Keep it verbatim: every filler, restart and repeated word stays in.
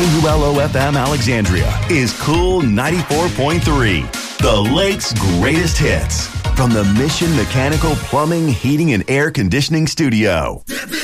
U L O F M Alexandria is Cool ninety-four point three, the Lake's greatest hits. From the Mission Mechanical Plumbing, Heating, and Air Conditioning Studio.